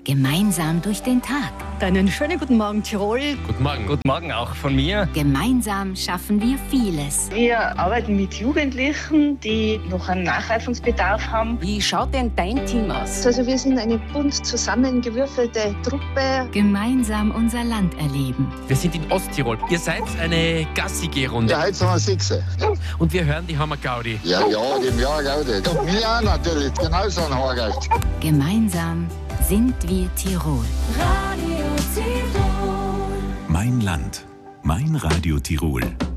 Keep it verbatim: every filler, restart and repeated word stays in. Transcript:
Gemeinsam durch den Tag. Einen schönen guten Morgen, Tirol. Guten Morgen. Guten Morgen auch von mir. Gemeinsam schaffen wir vieles. Wir arbeiten mit Jugendlichen, die noch einen Nachreifungsbedarf haben. Wie schaut denn dein Team aus? Also wir sind eine bunt zusammengewürfelte Truppe. Gemeinsam unser Land erleben. Wir sind in Osttirol. Ihr seid eine Gassi-G-Runde. Ja, heute sind wir Sechse. Und wir hören die Hammer Gaudi. Ja, ja, dem Jahr Gaudi. Und mir auch natürlich, genauso ein Haargeist. Gemeinsam sind wir Tirol. Radio Tirol. Mein Land. Mein Radio Tirol.